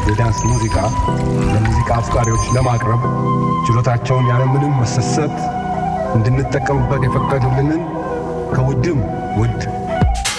የዳንስ ሙዚቃ ለሙዚቃ አፍቃሪዎች ለማቅረብ ችሎታቸውን ያለምንም መሰሰት እንድንጠቀምበት የፈቀዱልንን ከውድም ውድ